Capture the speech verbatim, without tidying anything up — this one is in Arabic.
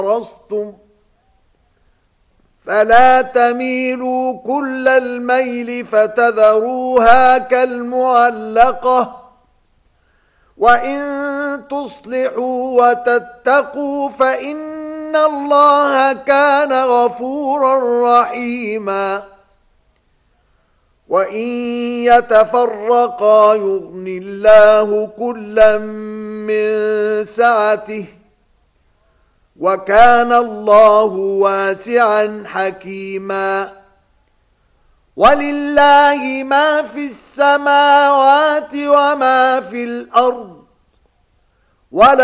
حرصتم فلا تميلوا كل الميل فتذروها كالمعلقة وإن تصلحوا وتتقوا فإن الله كان غفورا رحيما وإن يتفرقا يغن الله كلا من سعته وكان الله واسعا حكيما ولله ما في السماوات وما في الأرض ولا